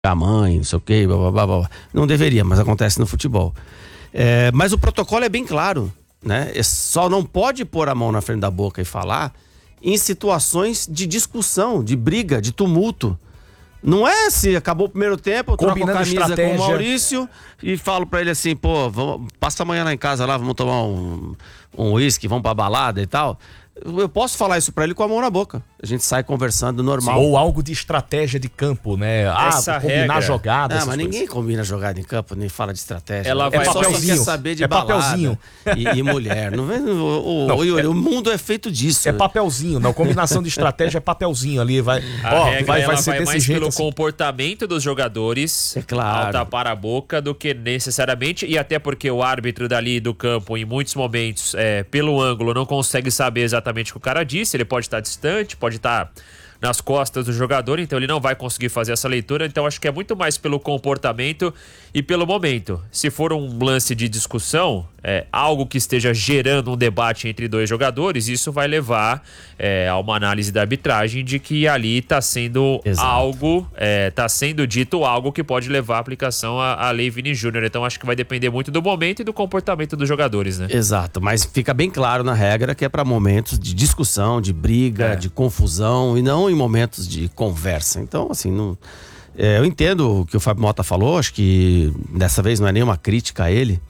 a mãe, não sei o quê, blá, blá, blá, blá. Não deveria, mas acontece no futebol. Mas o protocolo é bem claro, né? Só não pode pôr a mão na frente da boca e falar em situações de discussão, de briga, de tumulto. Não é se acabou o primeiro tempo, eu troco a camisa com o Maurício e falo pra ele assim, pô, passa amanhã lá em casa lá, vamos tomar um uísque, vamos pra balada e tal. Eu posso falar isso pra ele com a mão na boca. A gente sai conversando normal. Ou algo de estratégia de campo, né? Combinar jogada. Não, mas ninguém combina jogada em campo, nem fala de estratégia. Ela vai só quer saber de balada e mulher. Não vem, o mundo é feito disso. É papelzinho, não. Combinação de estratégia é papelzinho ali. Vai ser desse mais jeito. Pelo assim. Comportamento dos jogadores, é claro, ao tapar a boca, do que necessariamente, e até porque o árbitro dali do campo, em muitos momentos, pelo ângulo, não consegue saber exatamente o que o cara disse. Ele pode estar distante, pode estar nas costas do jogador, então ele não vai conseguir fazer essa leitura. Então acho que é muito mais pelo comportamento e pelo momento. Se for um lance de discussão, algo que esteja gerando um debate entre dois jogadores, isso vai levar a uma análise da arbitragem de que ali está sendo algo, está sendo dito algo que pode levar à aplicação à lei Vini Júnior. Então acho que vai depender muito do momento e do comportamento dos jogadores, né? Exato, mas fica bem claro na regra que é para momentos de discussão, de briga, de confusão e não em momentos de conversa. Então, assim, não... eu entendo o que o Fábio Mota falou, acho que dessa vez não é nenhuma crítica a ele,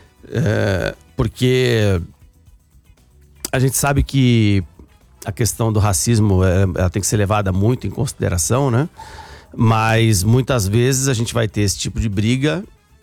porque a gente sabe que a questão do racismo ela tem que ser levada muito em consideração, né? Mas muitas vezes a gente vai ter esse tipo de briga.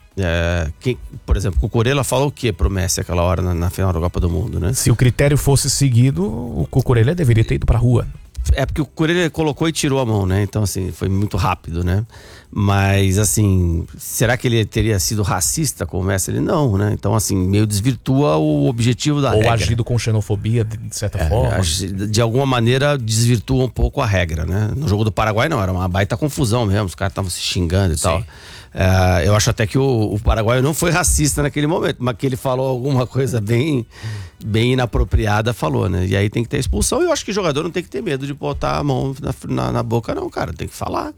Por exemplo, o Cucurella falou o que pro Messi aquela hora na final da Copa do Mundo, né? Se o critério fosse seguido, o Cucurella deveria ter ido pra rua. Porque o Cucurella colocou e tirou a mão, né? Então, assim, foi muito rápido, né? Mas, assim, será que ele teria sido racista com o Messi? Ele não, né? Então, assim, meio desvirtua o objetivo da regra. Ou agido com xenofobia, de certa forma. De alguma maneira, desvirtua um pouco a regra, né? No jogo do Paraguai, não. Era uma baita confusão mesmo. Os caras estavam se xingando e tal. Eu acho até que o paraguaio não foi racista naquele momento, mas que ele falou alguma coisa bem inapropriada, falou, né? E aí tem que ter expulsão. E eu acho que o jogador não tem que ter medo de botar a mão na boca, não, cara. Tem que falar.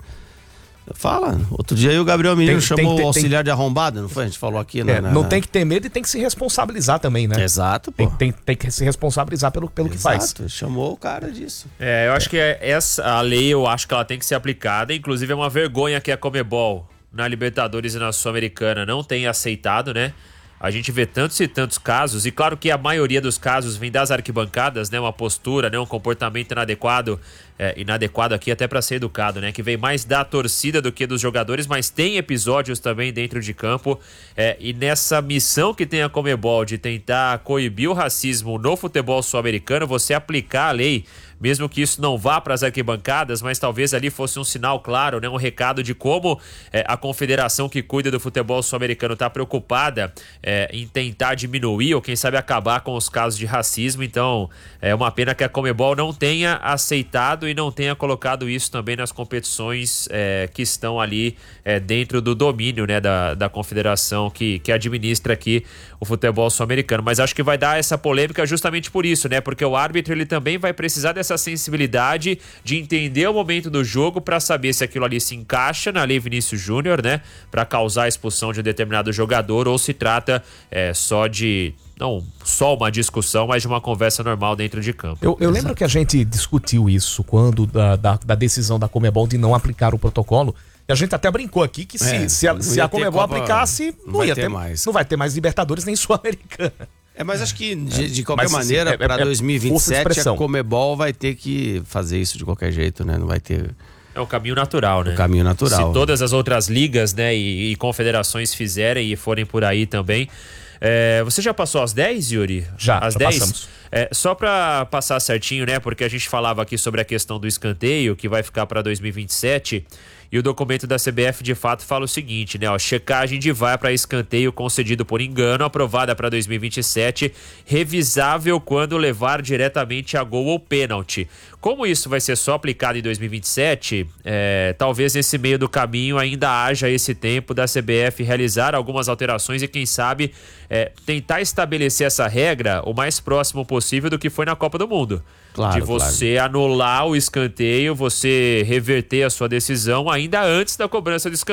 Fala. Outro dia aí o Gabriel Menino chamou o auxiliar de arrombado, não foi? A gente falou aqui. Não tem que ter medo e tem que se responsabilizar também, né? Exato, pô. Tem que se responsabilizar pelo que faz. Exato, chamou o cara disso. Eu acho que a lei, eu acho que ela tem que ser aplicada. Inclusive é uma vergonha que a Conmebol na Libertadores e na Sul-Americana não tem aceitado, né? A gente vê tantos e tantos casos, e claro que a maioria dos casos vem das arquibancadas, né? Uma postura, né? Um comportamento inadequado, inadequado aqui até para ser educado, né? Que vem mais da torcida do que dos jogadores, mas tem episódios também dentro de campo, e nessa missão que tem a Conmebol de tentar coibir o racismo no futebol sul-americano, você aplicar a lei, mesmo que isso não vá para as arquibancadas, mas talvez ali fosse um sinal claro, né? Um recado de como a confederação que cuida do futebol sul-americano está preocupada em tentar diminuir ou quem sabe acabar com os casos de racismo. Então é uma pena que a Conmebol não tenha aceitado e não tenha colocado isso também nas competições que estão ali dentro do domínio, né? Da confederação que administra aqui o futebol sul-americano. Mas acho que vai dar essa polêmica justamente por isso, né? Porque o árbitro ele também vai precisar dessa sensibilidade de entender o momento do jogo para saber se aquilo ali se encaixa na lei Vinícius Júnior, né? Para causar a expulsão de um determinado jogador, ou se trata só de... Não só uma discussão, mas de uma conversa normal dentro de campo. Eu lembro que a gente discutiu isso quando da decisão da Conmebol de não aplicar o protocolo. E a gente até brincou aqui que se a Conmebol aplicasse, não vai ter mais Libertadores nem Sul-Americana. Mas acho que de qualquer maneira, para 2027, a Conmebol vai ter que fazer isso de qualquer jeito, né? Não vai ter... É o caminho natural, né? O caminho natural. Se todas as outras ligas, né, e confederações fizerem e forem por aí também. Você já passou às 10, Yuri? Já, às 10? Passamos. Só para passar certinho, né? Porque a gente falava aqui sobre a questão do escanteio, que vai ficar para 2027. E o documento da CBF de fato fala o seguinte, né? Checagem de VAR para escanteio concedido por engano, aprovada para 2027, revisável quando levar diretamente a gol ou pênalti. Como isso vai ser só aplicado em 2027, talvez nesse meio do caminho ainda haja esse tempo da CBF realizar algumas alterações e quem sabe tentar estabelecer essa regra o mais próximo possível do que foi na Copa do Mundo. Claro, de você anular o escanteio, você reverter a sua decisão ainda ainda antes da cobrança do escanteio.